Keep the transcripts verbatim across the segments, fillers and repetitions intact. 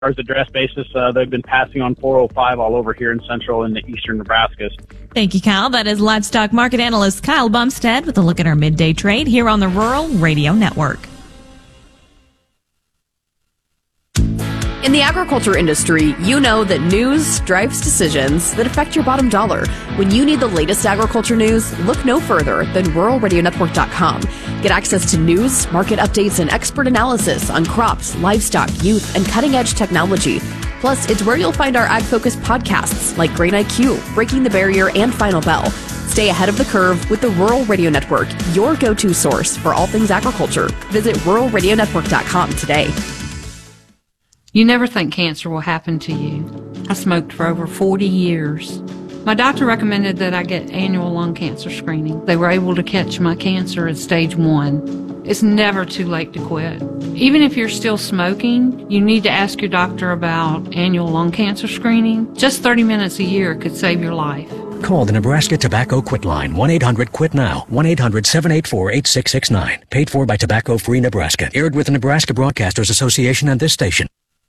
as a dress basis, uh, they've been passing on four oh five all over here in central and the eastern Nebraska. Thank you, Kyle. That is livestock market analyst Kyle Bumstead with a look at our midday trade here on the Rural Radio Network. In the agriculture industry, you know that news drives decisions that affect your bottom dollar. When you need the latest agriculture news, look no further than rural radio network dot com. Get access to news, market updates, and expert analysis on crops, livestock, youth, and cutting-edge technology. Plus, it's where you'll find our ag-focused podcasts like Grain I Q, Breaking the Barrier, and Final Bell. Stay ahead of the curve with the Rural Radio Network, your go-to source for all things agriculture. Visit rural radio network dot com today. You never think cancer will happen to you. I smoked for over forty years. My doctor recommended that I get annual lung cancer screening. They were able to catch my cancer at stage one. It's never too late to quit. Even if you're still smoking, you need to ask your doctor about annual lung cancer screening. Just thirty minutes a year could save your life. Call the Nebraska Tobacco Quit Line, one eight hundred quit now, one eight hundred seven eight four eight six six nine. Paid for by Tobacco Free Nebraska. Aired with the Nebraska Broadcasters Association and this station.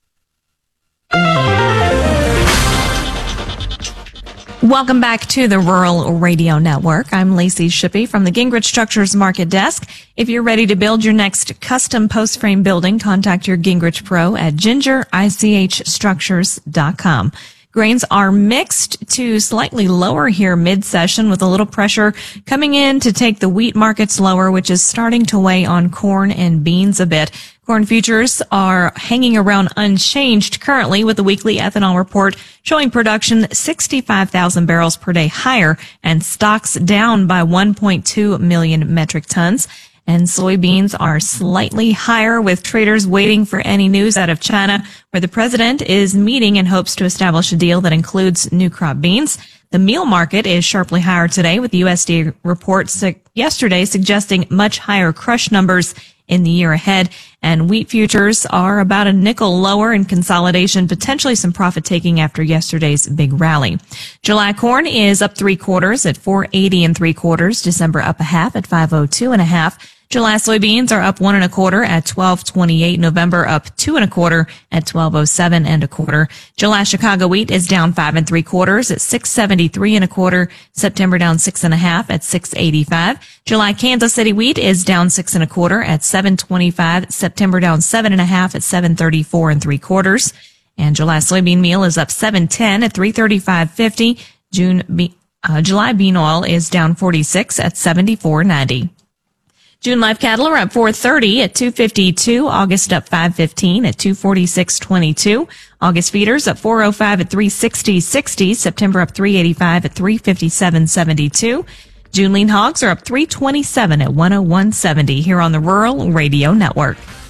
Welcome back to the Rural Radio Network. I'm Lacey Shippey from the Gingrich Structures Market Desk. If you're ready to build your next custom post frame building, contact your Gingrich Pro at ginger ich structures dot com. Grains are mixed to slightly lower here mid-session with a little pressure coming in to take the wheat markets lower, which is starting to weigh on corn and beans a bit. Corn futures are hanging around unchanged currently with the weekly ethanol report showing production sixty-five thousand barrels per day higher and stocks down by one point two million metric tons. And soybeans are slightly higher with traders waiting for any news out of China, where the president is meeting in hopes to establish a deal that includes new crop beans. The meal market is sharply higher today with the U S D A report su- yesterday suggesting much higher crush numbers in the year ahead. And wheat futures are about a nickel lower in consolidation, potentially some profit taking after yesterday's big rally. July corn is up three quarters at four eighty and three quarters. December up a half at five oh two and a half. July soybeans are up one and a quarter at twelve twenty-eight. November up two and a quarter at twelve oh seven and a quarter. July Chicago wheat is down five and three quarters at six seventy-three and a quarter. September down six and a half at six eighty-five. July Kansas City wheat is down six and a quarter at seven twenty-five. September down seven and a half at seven thirty-four and three quarters. And July soybean meal is up seven ten at three thirty-five fifty. June be- uh, July bean oil is down forty-six at seventy-four ninety. June live cattle are up four thirty at two fifty-two. August up five fifteen at two forty-six twenty-two. August feeders up four oh five at three sixty sixty. September up three eighty-five at three fifty-seven seventy-two. June lean hogs are up three twenty-seven at one oh one seventy here on the Rural Radio Network.